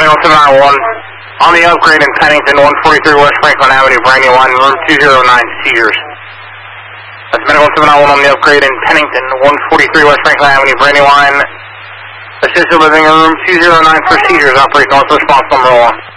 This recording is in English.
Medical 791. On the upgrade in Pennington, 143 West Franklin Avenue, brand new line, room 209, seizures. That's Medical 791 on the upgrade in Pennington, 143 West Franklin Avenue, brand new line. Assisted living in room 209 for seizures, operation north response number 1.